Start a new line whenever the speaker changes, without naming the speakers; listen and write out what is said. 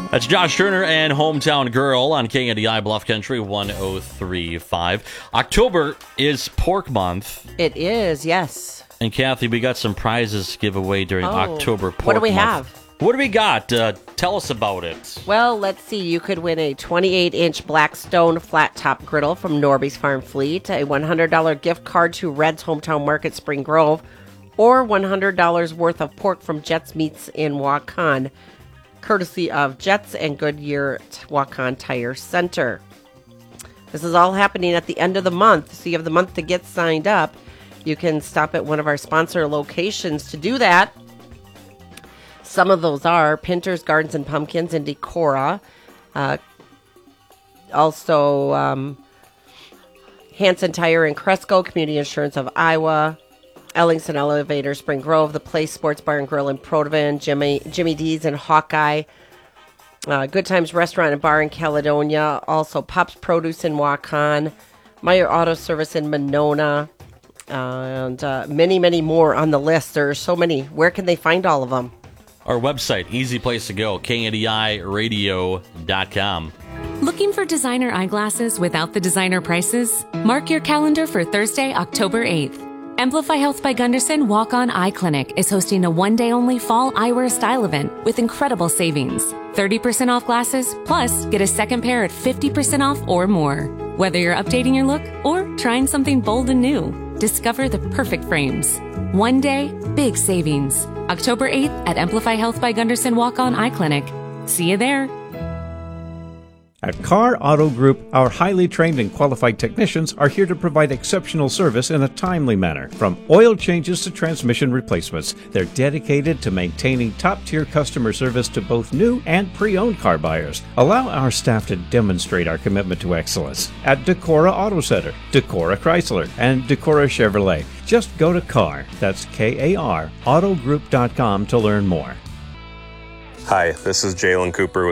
That's Josh Turner and Hometown Girl on KNDI Bluff Country 103.5. October is Pork Month.
It is, yes.
And Kathy, we got some prizes to give away during October Pork Month.
What do we have?
What do we got? Tell us about it.
Well, let's see. You could win a 28-inch Blackstone flat-top griddle from Norby's Farm Fleet, a $100 gift card to Red's Hometown Market Spring Grove, or $100 worth of pork from Jets Meats in Waukon, courtesy of Jets and Goodyear Waukon Tire Center. This is all happening at the end of the month, so you have the month to get signed up. You can stop at one of our sponsor locations to do that. Some of those are Pinter's Gardens and Pumpkins in Decorah. Also, Hanson Tire in Cresco, Community Insurance of Iowa, Ellingson Elevator, Spring Grove, The Place Sports Bar and Grill in Protivin, Jimmy D's in Hawkeye, Good Times Restaurant and Bar in Caledonia, also Pop's Produce in Waukon, Meyer Auto Service in Monona, and many, many more on the list. There are so many. Where can they find all of them?
Our website, easy place to go, KNDIRadio.com.
Looking for designer eyeglasses without the designer prices? Mark your calendar for Thursday, October 8th. Amplify Health by Gunderson Walk-On Eye Clinic is hosting a one-day-only fall eyewear style event with incredible savings. 30% off glasses, plus get a second pair at 50% off or more. Whether you're updating your look or trying something bold and new, discover the perfect frames. One day, big savings. October 8th at Amplify Health by Gunderson Walk-On Eye Clinic. See you there.
At Carr Auto Group, our highly trained and qualified technicians are here to provide exceptional service in a timely manner. From oil changes to transmission replacements, they're dedicated to maintaining top-tier customer service to both new and pre-owned car buyers. Allow our staff to demonstrate our commitment to excellence at Decorah Auto Center, Decorah Chrysler, and Decorah Chevrolet. Just go to Carr, that's K-A-R, autogroup.com to learn more.
Hi, this is Jalen Cooper